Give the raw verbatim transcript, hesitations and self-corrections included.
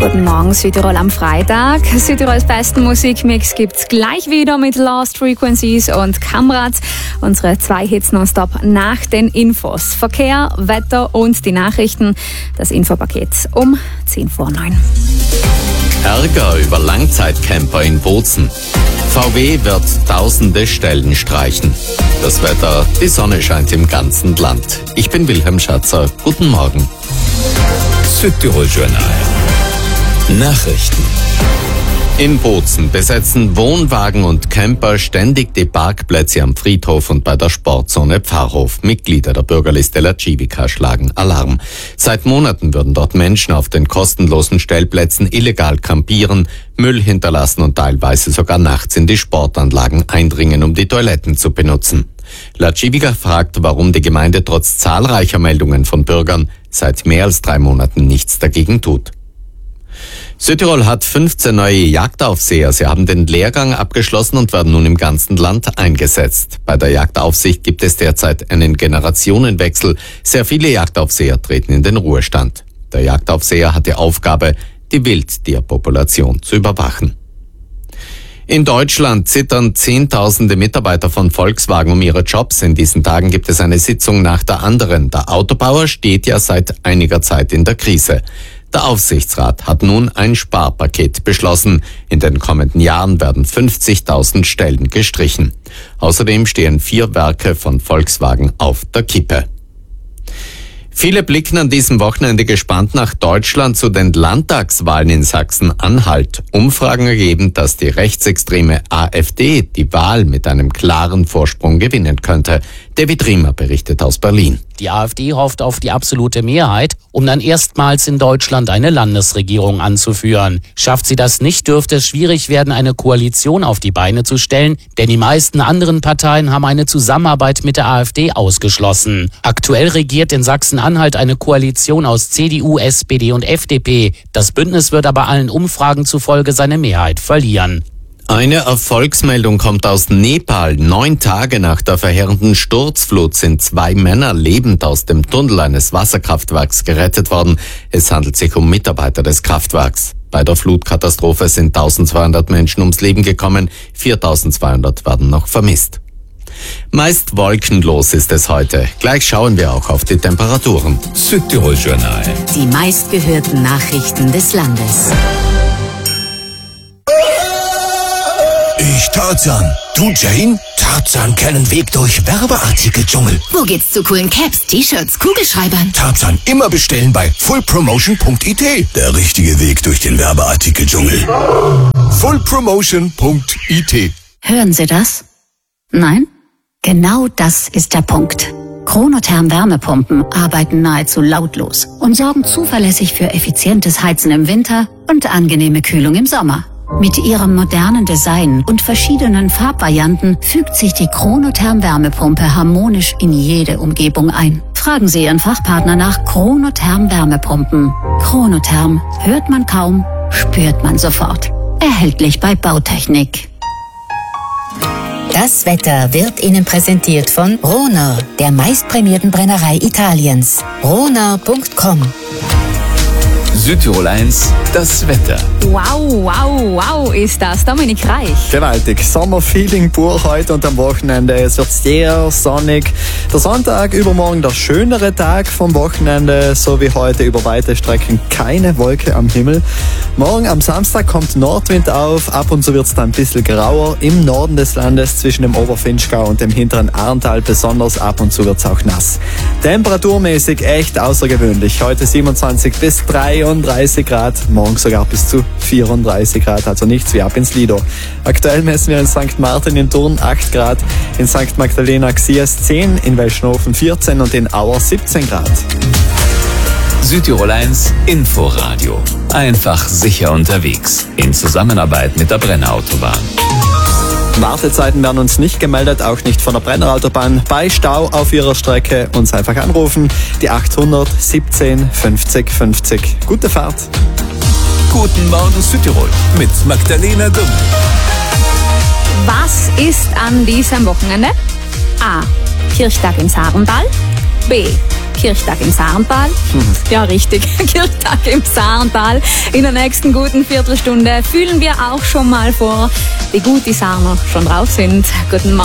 Guten Morgen, Südtirol am Freitag. Südtirols besten Musikmix gibt's gleich wieder mit Lost Frequencies und Kamrat. Unsere zwei Hits nonstop nach den Infos. Verkehr, Wetter und die Nachrichten. Das Infopaket um zehn vor neun. Ärger über Langzeitcamper in Bozen. V W wird tausende Stellen streichen. Das Wetter, die Sonne scheint im ganzen Land. Ich bin Wilhelm Schatzer. Guten Morgen. Südtirol Journal. Nachrichten. In Bozen besetzen Wohnwagen und Camper ständig die Parkplätze am Friedhof und bei der Sportzone Pfarrhof. Mitglieder der Bürgerliste La Civica schlagen Alarm. Seit Monaten würden dort Menschen auf den kostenlosen Stellplätzen illegal campieren, Müll hinterlassen und teilweise sogar nachts in die Sportanlagen eindringen, um die Toiletten zu benutzen. La Civica fragt, warum die Gemeinde trotz zahlreicher Meldungen von Bürgern seit mehr als drei Monaten nichts dagegen tut. Südtirol hat fünfzehn neue Jagdaufseher. Sie haben den Lehrgang abgeschlossen und werden nun im ganzen Land eingesetzt. Bei der Jagdaufsicht gibt es derzeit einen Generationenwechsel. Sehr viele Jagdaufseher treten in den Ruhestand. Der Jagdaufseher hat die Aufgabe, die Wildtierpopulation zu überwachen. In Deutschland zittern Zehntausende Mitarbeiter von Volkswagen um ihre Jobs. In diesen Tagen gibt es eine Sitzung nach der anderen. Der Autobauer steht ja seit einiger Zeit in der Krise. Der Aufsichtsrat hat nun ein Sparpaket beschlossen. In den kommenden Jahren werden fünfzigtausend Stellen gestrichen. Außerdem stehen vier Werke von Volkswagen auf der Kippe. Viele blicken an diesem Wochenende gespannt nach Deutschland zu den Landtagswahlen in Sachsen-Anhalt. Umfragen ergeben, dass die rechtsextreme AfD die Wahl mit einem klaren Vorsprung gewinnen könnte. David Riemer berichtet aus Berlin. Die AfD hofft auf die absolute Mehrheit, um dann erstmals in Deutschland eine Landesregierung anzuführen. Schafft sie das nicht, dürfte es schwierig werden, eine Koalition auf die Beine zu stellen, denn die meisten anderen Parteien haben eine Zusammenarbeit mit der AfD ausgeschlossen. Aktuell regiert in Sachsen-Anhalt eine Koalition aus C D U, S P D und F D P. Das Bündnis wird aber allen Umfragen zufolge seine Mehrheit verlieren. Eine Erfolgsmeldung kommt aus Nepal. Neun Tage nach der verheerenden Sturzflut sind zwei Männer lebend aus dem Tunnel eines Wasserkraftwerks gerettet worden. Es handelt sich um Mitarbeiter des Kraftwerks. Bei der Flutkatastrophe sind eintausendzweihundert Menschen ums Leben gekommen, viertausendzweihundert werden noch vermisst. Meist wolkenlos ist es heute. Gleich schauen wir auch auf die Temperaturen. Südtirol Journal. Die meistgehörten Nachrichten des Landes. Ich Tarzan. Du Jane? Tarzan kennen Weg durch Werbeartikel-Dschungel. Wo geht's zu coolen Caps, T-Shirts, Kugelschreibern? Tarzan immer bestellen bei full promotion punkt I T. Der richtige Weg durch den Werbeartikel-Dschungel. full promotion punkt I T. Hören Sie das? Nein? Genau das ist der Punkt. Chronotherm Wärmepumpen arbeiten nahezu lautlos und sorgen zuverlässig für effizientes Heizen im Winter und angenehme Kühlung im Sommer. Mit ihrem modernen Design und verschiedenen Farbvarianten fügt sich die Chronotherm Wärmepumpe harmonisch in jede Umgebung ein. Fragen Sie Ihren Fachpartner nach Chronotherm Wärmepumpen. Chronotherm hört man kaum, spürt man sofort. Erhältlich bei Bautechnik. Das Wetter wird Ihnen präsentiert von Rona, der meistprämierten Brennerei Italiens. Rona punkt com. Südtirol eins, das Wetter. Wow, wow, wow, ist das Dominik Reich. Gewaltig. Sommerfeeling pur heute und am Wochenende. Es wird sehr sonnig. Der Sonntag, übermorgen der schönere Tag vom Wochenende, so wie heute über weite Strecken keine Wolke am Himmel. Morgen am Samstag kommt Nordwind auf. Ab und zu wird es dann ein bisschen grauer im Norden des Landes zwischen dem Oberfinchgau und dem hinteren Arntal. Besonders ab und zu wird es auch nass. Temperaturmäßig echt außergewöhnlich. Heute siebenundzwanzig bis dreiunddreißig Grad, morgen sogar bis zu vierunddreißig Grad, also nichts wie ab ins Lido. Aktuell messen wir in Sankt Martin in Thurn acht Grad, in Sankt Magdalena Xies zehn, in Welschnofen vierzehn und in Auer siebzehn Grad. Südtirol eins Inforadio. Einfach sicher unterwegs. In Zusammenarbeit mit der Brennerautobahn. Wartezeiten werden uns nicht gemeldet, auch nicht von der Brennerautobahn. Bei Stau auf ihrer Strecke uns einfach anrufen. Die achthundert siebzehn fünfzig fünfzig. Gute Fahrt. Guten Morgen Südtirol mit Magdalena Dumm. Was ist an diesem Wochenende? A. Kirchtag im Sarental. B. Kirchtag im Sarntal. Mhm. Ja, richtig, Kirchtag im Sarntal. In der nächsten guten Viertelstunde fühlen wir auch schon mal vor, wie gut die Sarner schon drauf sind. Guten Morgen.